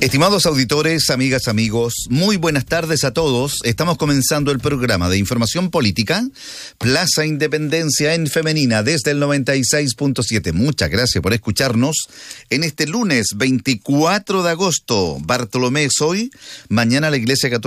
Estimados auditores, amigas, amigos, muy buenas tardes a todos. Estamos comenzando el programa de información política, Plaza Independencia en femenina, desde el 96.7. Muchas gracias por escucharnos en este lunes 24 de agosto. Bartolomé es hoy, mañana la Iglesia Católica